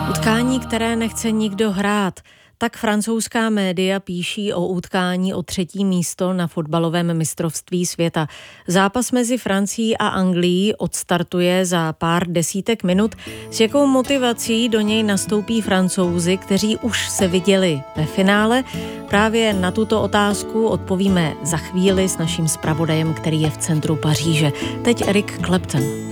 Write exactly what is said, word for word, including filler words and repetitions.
Utkání, které nechce nikdo hrát. Tak francouzská média píší o utkání o třetí místo na fotbalovém mistrovství světa. Zápas mezi Francií a Anglií odstartuje za pár desítek minut. S jakou motivací do něj nastoupí Francouzi, kteří už se viděli ve finále? Právě na tuto otázku odpovíme za chvíli s naším zpravodajem, který je v centru Paříže. Teď Eric Clapton.